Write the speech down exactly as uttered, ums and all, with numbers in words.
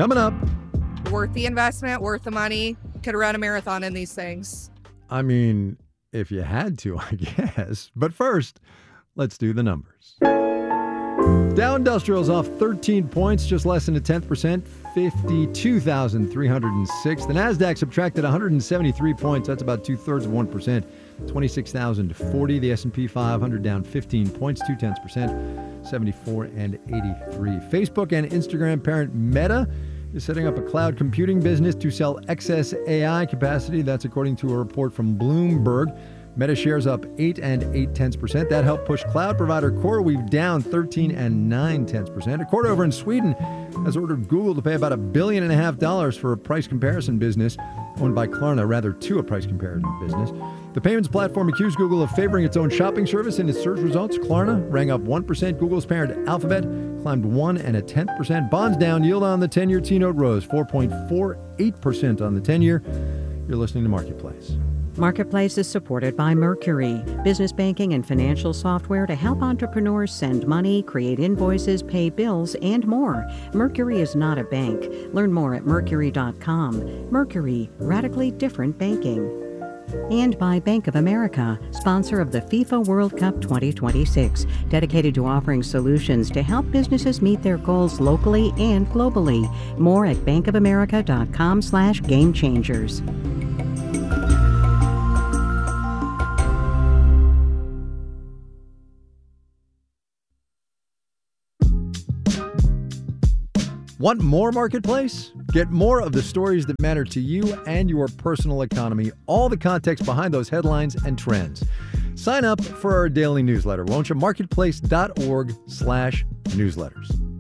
Coming up. Worth the investment, worth the money. Could run a marathon in these things. I mean, if you had to, I guess. But first, let's do the numbers. Dow Industrial's off thirteen points, just less than a tenth percent, fifty-two thousand three hundred six. The NASDAQ subtracted one hundred seventy-three points. That's about two-thirds of one percent, twenty-six thousand forty. The S and P five hundred down fifteen points, two-tenths percent, seventy-four and eighty-three. Facebook and Instagram parent Meta is setting up a cloud computing business to sell excess A I capacity. That's according to a report from Bloomberg. Meta shares up eight and eight tenths percent. That helped push cloud provider CoreWeave down thirteen and nine tenths percent. A court over in Sweden has ordered Google to pay about a billion and a half dollars for a price comparison business owned by Klarna, rather to a price comparison business. The payments platform accused Google of favoring its own shopping service in its search results. Klarna rang up one percent. Google's parent Alphabet climbed one and a tenth percent. Bonds down. Yield on the ten-year T-note rose four point four eight percent on the ten-year. You're listening to Marketplace. Marketplace is supported by Mercury, business banking and financial software to help entrepreneurs send money, create invoices, pay bills, and more. Mercury is not a bank. Learn more at mercury dot com. Mercury, radically different banking. And by Bank of America, sponsor of the FIFA World Cup twenty twenty-six, dedicated to offering solutions to help businesses meet their goals locally and globally. More at bank of america dot com slash game changers. Want more Marketplace? Get more of the stories that matter to you and your personal economy, all the context behind those headlines and trends. Sign up for our daily newsletter, won't you? marketplace dot org slash newsletters.